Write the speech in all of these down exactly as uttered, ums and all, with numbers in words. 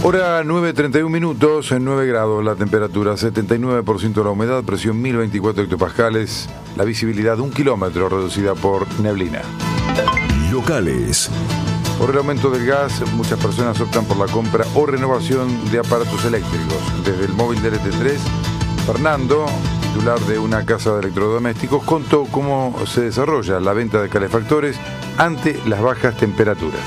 Hora nueve treinta y un minutos, en nueve grados la temperatura, setenta y nueve por ciento la humedad, presión mil veinticuatro hectopascales, la visibilidad un kilómetro reducida por neblina. Locales. Por el aumento del gas, muchas personas optan por la compra o renovación de aparatos eléctricos. Desde el móvil del E T tres, Fernando, titular de una casa de electrodomésticos, contó cómo se desarrolla la venta de calefactores ante las bajas temperaturas.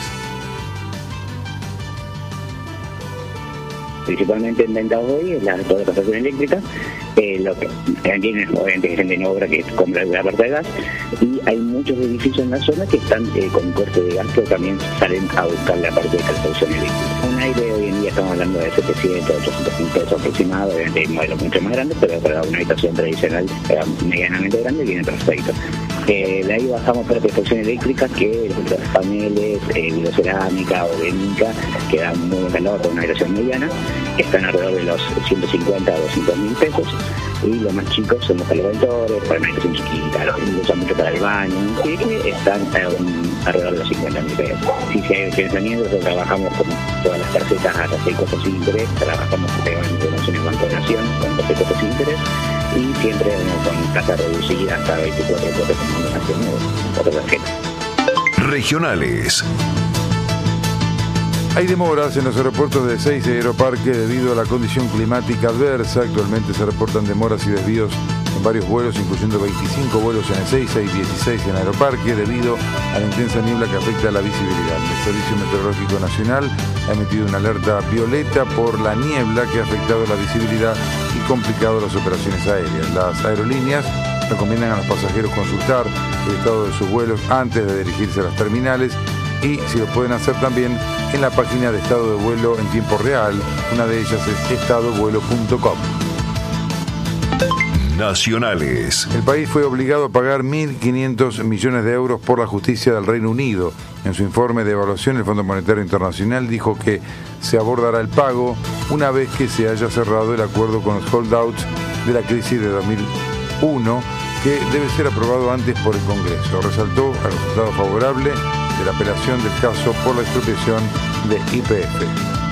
Principalmente en venta hoy es la toda la calefacción eléctrica, eh, lo que tienen obviamente gente en obra que compra la parte de gas, y hay muchos edificios en la zona que están eh, con corte de gas, pero también salen a buscar la parte de calefacción eléctrica. Un aire hoy en día estamos hablando de setecientos, ochocientos mil pesos aproximadamente, obviamente hay modelos mucho más grandes, pero para una habitación tradicional eh, medianamente grande viene perfecto. Eh, de ahí bajamos para calefacción eléctrica, que los paneles, eh, virocerámica o vénica, que dan muy buen calor para una habitación mediana, están alrededor de los ciento cincuenta a doscientos mil pesos, y los más chicos son los calefactores, para una habitación chiquita, los que usan mucho para el baño, que están a un, alrededor de los cincuenta mil pesos. Si se hay financiamiento, nosotros trabajamos con todas las tarjetas hasta seis cosas sin interés, trabajamos con promociones Banco Nación, con doce cosas sin interés, y siempre con tasa reducida hasta veinticuatro cuotas con Banco Nación o otra tarjeta. Regionales. Hay demoras en los aeropuertos de Ezeiza y Aeroparque debido a la condición climática adversa. Actualmente se reportan demoras y desvíos en varios vuelos, incluyendo veinticinco vuelos en Ezeiza y dieciséis en Aeroparque, debido a la intensa niebla que afecta a la visibilidad. El Servicio Meteorológico Nacional ha emitido una alerta violeta por la niebla que ha afectado la visibilidad y complicado las operaciones aéreas. Las aerolíneas recomiendan a los pasajeros consultar el estado de sus vuelos antes de dirigirse a las terminales, y si lo pueden hacer también en la página de estado de vuelo en tiempo real. Una de ellas es estado vuelo punto com. Nacionales. El país fue obligado a pagar mil quinientos millones de euros por la justicia del Reino Unido. En su informe de evaluación, el Fondo Monetario Internacional dijo que se abordará el pago una vez que se haya cerrado el acuerdo con los holdouts de la crisis de dos mil uno, que debe ser aprobado antes por el Congreso. Resaltó el resultado favorable de la apelación del caso por la expropiación de Y P F.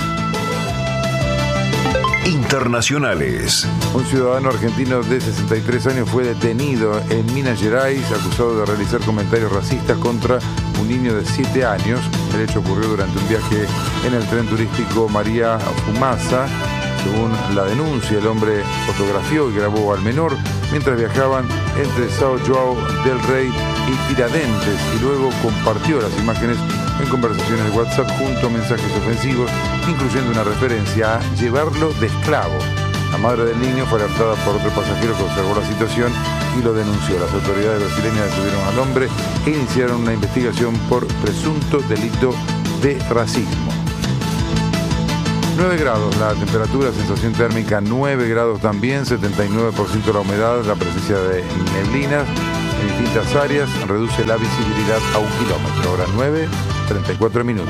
Internacionales. Un ciudadano argentino de sesenta y tres años fue detenido en Minas Gerais acusado de realizar comentarios racistas contra un niño de siete años. El hecho ocurrió durante un viaje en el tren turístico María Fumaza. Según la denuncia, el hombre fotografió y grabó al menor mientras viajaban entre São João del Rei y Tiradentes, y luego compartió las imágenes en conversaciones de WhatsApp junto a mensajes ofensivos, incluyendo una referencia a llevarlo de esclavo. La madre del niño fue alertada por otro pasajero que observó la situación y lo denunció. Las autoridades brasileñas detuvieron al hombre e iniciaron una investigación por presunto delito de racismo. nueve grados la temperatura, sensación térmica nueve grados también, setenta y nueve por ciento la humedad, la presencia de neblinas en distintas áreas reduce la visibilidad a un kilómetro. Hora nueve treinta y cuatro minutos.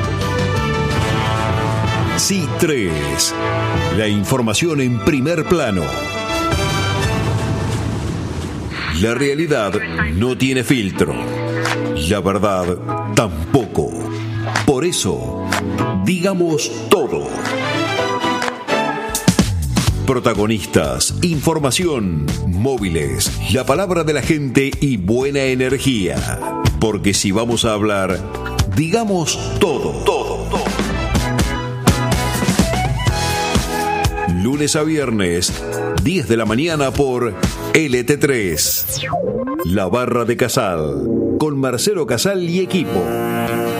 C tres. La información en primer plano. La realidad no tiene filtro. La verdad tampoco. Por eso, digamos todo. Protagonistas, información, móviles, la palabra de la gente y buena energía. Porque si vamos a hablar, digamos todo, todo, todo. Lunes a viernes, diez de la mañana por L T tres. La Barra de Casal, con Marcelo Casal y equipo.